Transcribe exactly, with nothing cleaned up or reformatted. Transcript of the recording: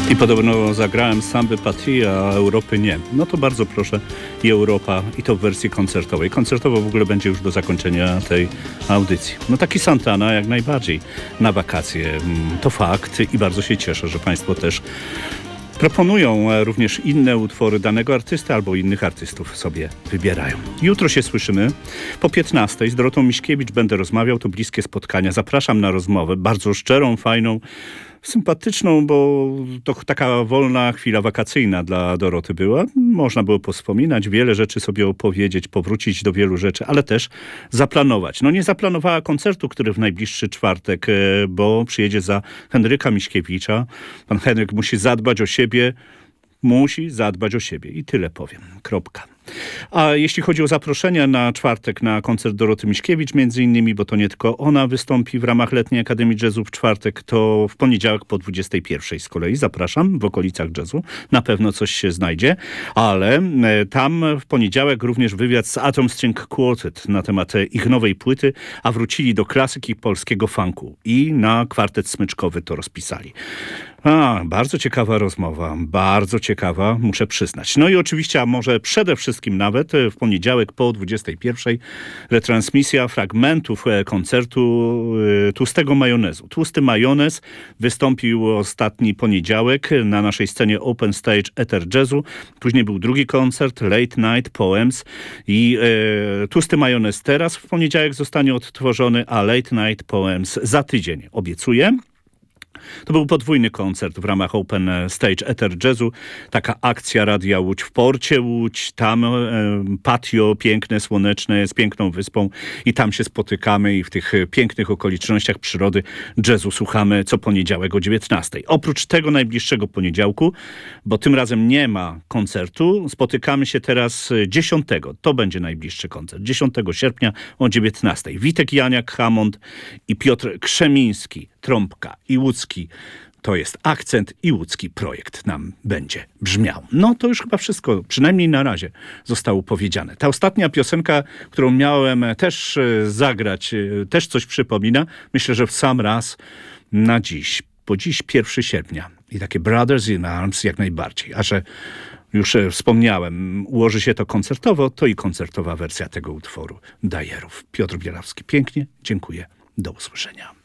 I podobno zagrałem Samby Patrie, a Europy nie. No to bardzo proszę i Europa, i to w wersji koncertowej. Koncertowo w ogóle będzie już do zakończenia tej audycji. No taki Santana jak najbardziej na wakacje. To fakt i bardzo się cieszę, że Państwo też proponują również inne utwory danego artysty albo innych artystów sobie wybierają. Jutro się słyszymy po piętnastej. Z Dorotą Miśkiewicz będę rozmawiał. To bliskie spotkania. Zapraszam na rozmowę. Bardzo szczerą, fajną, sympatyczną, bo to taka wolna chwila wakacyjna dla Doroty była. Można było powspominać, wiele rzeczy sobie opowiedzieć, powrócić do wielu rzeczy, ale też zaplanować. No nie zaplanowała koncertu, który w najbliższy czwartek, bo przyjedzie za Henryka Miśkiewicza. Pan Henryk musi zadbać o siebie, musi zadbać o siebie i tyle powiem. Kropka. A jeśli chodzi o zaproszenia na czwartek na koncert Doroty Miśkiewicz między innymi, bo to nie tylko ona wystąpi w ramach Letniej Akademii Jazzu w czwartek, to w poniedziałek po dwudziestej pierwszej z kolei zapraszam w okolicach jazzu. Na pewno coś się znajdzie, ale tam w poniedziałek również wywiad z Atom String Quartet na temat ich nowej płyty, a wrócili do klasyki polskiego funku i na kwartet smyczkowy to rozpisali. A, bardzo ciekawa rozmowa, bardzo ciekawa, muszę przyznać. No i oczywiście, a może przede wszystkim nawet w poniedziałek po dwudziestej pierwszej retransmisja fragmentów koncertu Tłustego Majonezu. Tłusty Majonez wystąpił ostatni poniedziałek na naszej scenie Open Stage Ether Jazzu. Później był drugi koncert, Late Night Poems i e, Tłusty Majonez teraz w poniedziałek zostanie odtworzony, a Late Night Poems za tydzień. Obiecuję. To był podwójny koncert w ramach Open Stage Ether Jazzu. Taka akcja Radia Łódź w porcie Łódź. Tam e, patio piękne, słoneczne, z piękną wyspą i tam się spotykamy i w tych pięknych okolicznościach przyrody jazzu słuchamy co poniedziałek o dziewiętnastej. Oprócz tego najbliższego poniedziałku, bo tym razem nie ma koncertu, spotykamy się teraz dziesiątego. To będzie najbliższy koncert. dziesiątego sierpnia o dziewiętnastej. Witek Janiak-Hammond i Piotr Krzemiński, trąbka i łódzki. To jest akcent i łódzki projekt nam będzie brzmiał. No to już chyba wszystko, przynajmniej na razie zostało powiedziane. Ta ostatnia piosenka, którą miałem też zagrać, też coś przypomina. Myślę, że w sam raz na dziś, bo dziś pierwszego sierpnia i takie Brothers in Arms jak najbardziej. A że już wspomniałem, ułoży się to koncertowo, to i koncertowa wersja tego utworu Dajerów. Piotr Bielawski. Pięknie, dziękuję. Do usłyszenia.